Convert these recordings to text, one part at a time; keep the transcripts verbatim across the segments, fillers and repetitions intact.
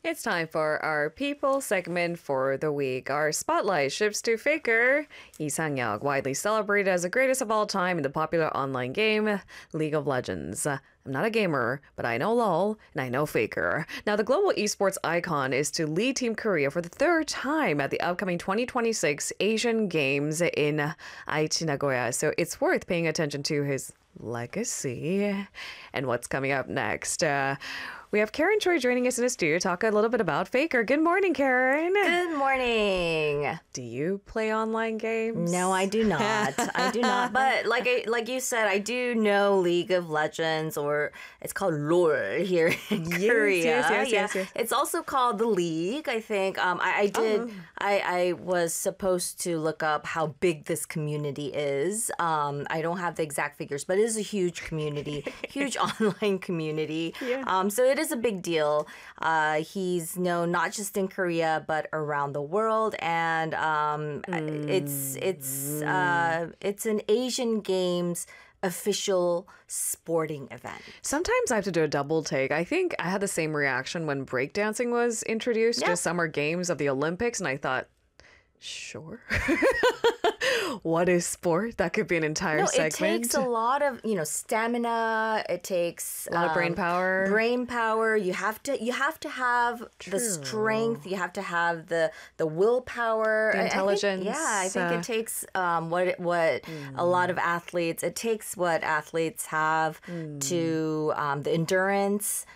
It's time for our people segment for the week. Our spotlight shifts to Faker, Lee Sang-hyuk, widely celebrated as the greatest of all time in the popular online game League of Legends. I'm not a gamer, but I know LOL and I know Faker. Now, the global esports icon is to lead Team Korea for the third time at the upcoming twenty twenty-six Asian Games in Aichi, Nagoya. So it's worth paying attention to his legacy and what's coming up next. Uh, we have Karen Choi joining us in the studio to talk a little bit about Faker. Good morning, Karen. Good morning. Do you play online games? No, I do not. I do not. But like I, like you said, I do know League of Legends, or it's called LOL here in Yes, Korea. yes, yes, yeah. yes, yes. It's also called the League, I think. Um, I, I did. Oh. I, I was supposed to look up how big this community is. Um, I don't have the exact figures, but it is a huge community, huge online community. Yeah. Um, so it is a big deal. Uh, he's known not just in Korea but around the world, and um, Mm. it's it's uh, it's an Asian Games official sporting event. Sometimes I have to do a double take. I think I had the same reaction when breakdancing was introduced Yeah. to Summer Games of the Olympics, and I thought, sure. What is sport? That could be an entire No, segment. it takes a lot of, you know, stamina. It takes A lot of brain power. Brain power. You have to you have to have True. the strength. You have to have the the willpower. The I- I think- intelligence, yeah, I think uh, it takes um, what it- what a lot of athletes. It takes what athletes have to um, the endurance.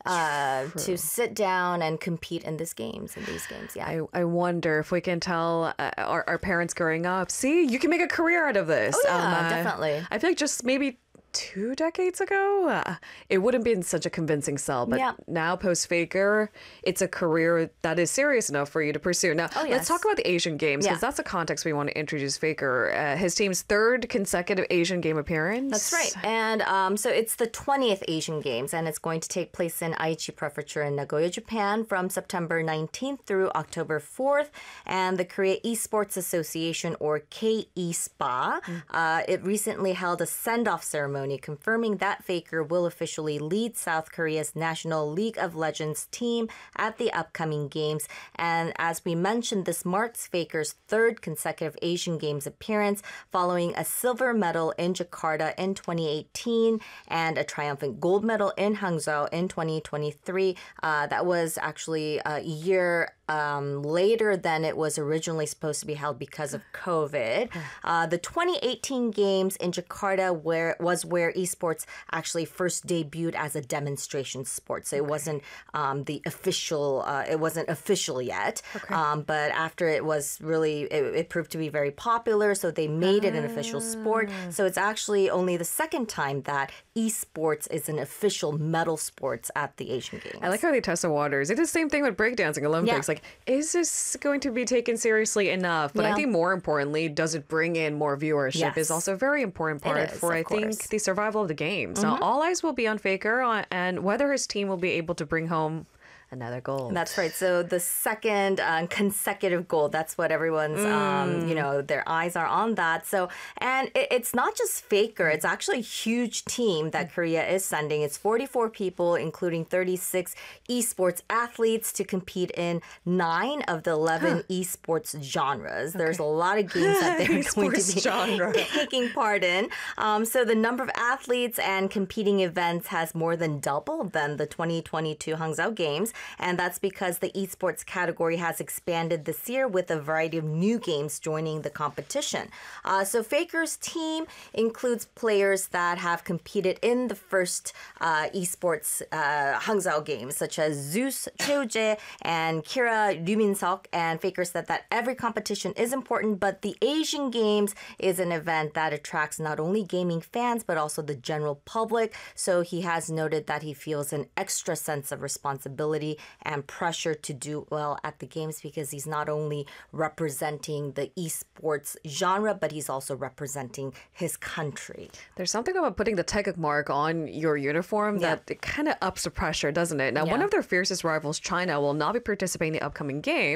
Uh, to sit down and compete in these games, in these games, yeah. I, I wonder if we can tell uh, our, our parents growing up, see, you can make a career out of this. Oh, yeah, uh, definitely. I feel like just maybe two decades ago, uh, it wouldn't been such a convincing sell. But Yeah. now, post Faker, it's a career that is serious enough for you to pursue. Now, Oh, let's yes. talk about the Asian Games, because Yeah. that's the context we want to introduce Faker. Uh, his team's third consecutive Asian Game appearance. That's right. And um, so it's the twentieth Asian Games, and it's going to take place in Aichi Prefecture in Nagoya, Japan from September nineteenth through October fourth. And the Korea Esports Association, or K E S P A, uh, it recently held a send-off ceremony confirming that Faker will officially lead South Korea's National League of Legends team at the upcoming games. And as we mentioned, this marks Faker's third consecutive Asian Games appearance, following a silver medal in Jakarta in twenty eighteen and a triumphant gold medal in Hangzhou in twenty twenty-three. Uh, that was actually a year um, later than it was originally supposed to be held because of COVID. Uh, the twenty eighteen Games in Jakarta where was where esports actually first debuted as a demonstration sport. So it wasn't um, the official, uh, it wasn't official yet. Um, but after it was really, it, it proved to be very popular. So they made it an official sport. So it's actually only the second time that esports is an official medal sports at the Asian Games. I like how they test the waters. It's the same thing with breakdancing Olympics. Yeah. Like, is this going to be taken seriously enough? But I Yeah. think more importantly, does it bring in more viewership Yes. is also a very important part is, for, of I think, course. the survival of the games. Now, all eyes will be on Faker on, and whether his team will be able to bring home another goal. That's right. So the second uh, consecutive goal, that's what everyone's, um, you know, their eyes are on that. So, and it, it's not just Faker. It's actually a huge team that Korea is sending. It's forty-four people, including thirty-six esports athletes to compete in nine of the eleven esports genres. There's a lot of games that they're going to Esports be genre. taking part in. Um, so the number of athletes and competing events has more than doubled than the twenty twenty-two Hangzhou Games. And that's because the esports category has expanded this year with a variety of new games joining the competition. Uh, so Faker's team includes players that have competed in the first uh, esports uh, Hangzhou Games, such as Zeus Cheoje and Kira Ryumin-seok. And Faker said that every competition is important, but the Asian Games is an event that attracts not only gaming fans, but also the general public. So he has noted that he feels an extra sense of responsibility and pressure to do well at the games, because he's not only representing the esports genre, but he's also representing his country. There's something about putting the Taeguk mark on your uniform Yeah. that it kind of ups the pressure, doesn't it? Now, one Yeah. of their fiercest rivals, China, will not be participating in the upcoming games. H-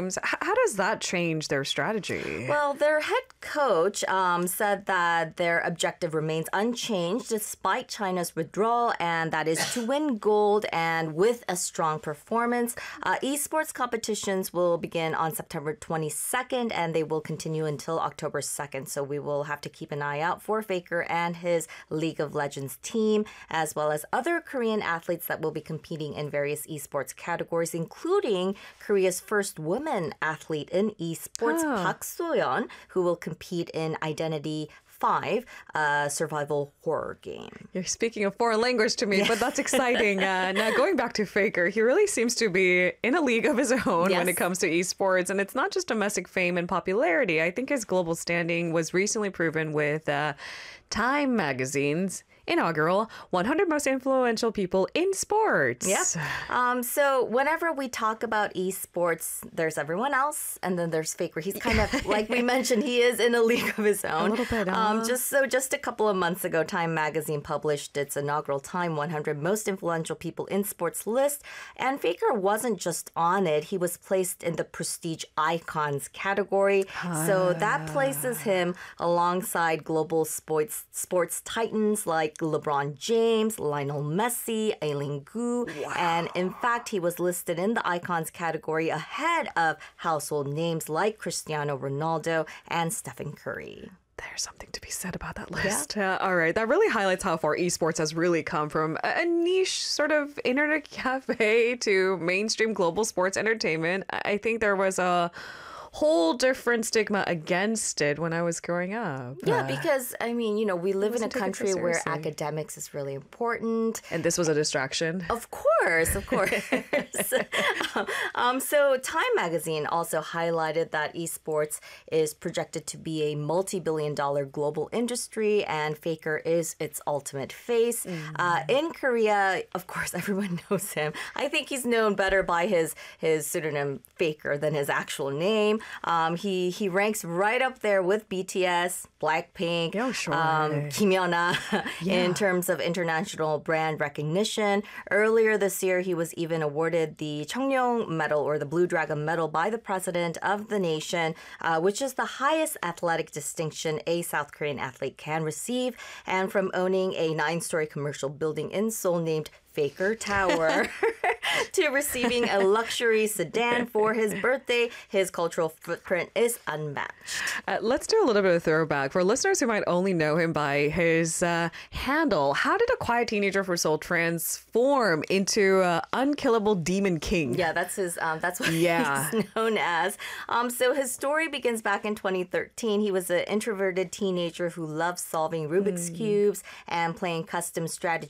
how does that change their strategy? Well, their head coach um, said that their objective remains unchanged despite China's withdrawal, and that is to win gold and with a strong performance. Uh, esports competitions will begin on September twenty-second, and they will continue until October second. So we will have to keep an eye out for Faker and his League of Legends team, as well as other Korean athletes that will be competing in various esports categories, including Korea's first woman athlete in esports, Oh. Park So-yeon, who will compete in Identity five, a survival horror game. You're speaking a foreign language to me, but that's exciting. Uh, now, going back to Faker, he really seems to be in a league of his own Yes. when it comes to esports. And it's not just domestic fame and popularity. I think his global standing was recently proven with uh, Time Magazine's inaugural one hundred Most Influential People in Sports. Yep. Um, so whenever we talk about esports, there's everyone else, and then there's Faker. He's kind of, like we mentioned, he is in a league of his own. A little bit, Um, huh? just so, just a couple of months ago, Time Magazine published its inaugural Time one hundred Most Influential People in Sports list, and Faker wasn't just on it. He was placed in the Prestige Icons category. So that places him alongside global sports sports titans like LeBron James, Lionel Messi, Aileen Gu, and in fact, he was listed in the icons category ahead of household names like Cristiano Ronaldo and Stephen Curry. There's something to be said about that list. Uh, all right. That really highlights how far esports has really come from a, a niche sort of internet cafe to mainstream global sports entertainment. I I think there was a whole different stigma against it when I was growing up. Yeah, Uh, because I mean, you know, we live in a wasn't taken so country where seriously. academics is really important. and this was a distraction. Of course, of course. um, so Time Magazine also highlighted that esports is projected to be a multi-billion dollar global industry, and Faker is its ultimate face. Uh, in Korea, of course, everyone knows him. I think he's known better by his, his pseudonym Faker than his actual name. Um, he, he ranks right up there with B T S, Blackpink, Yeah, sure. um, Kim Yeona in terms of international brand recognition. Earlier this year, he was even awarded the Cheongryong Medal, or the Blue Dragon Medal, by the president of the nation, uh, which is the highest athletic distinction a South Korean athlete can receive. And from owning a nine-story commercial building in Seoul named Faker Tower to receiving a luxury sedan for his birthday, his cultural footprint is unmatched. Uh, let's do a little bit of throwback. For listeners who might only know him by his uh, handle, how did a quiet teenager from Seoul transform into an unkillable demon king? Yeah, that's his. Um, that's what Yeah. he's known as. Um, so his story begins back in twenty thirteen. He was an introverted teenager who loved solving Rubik's cubes and playing custom strategy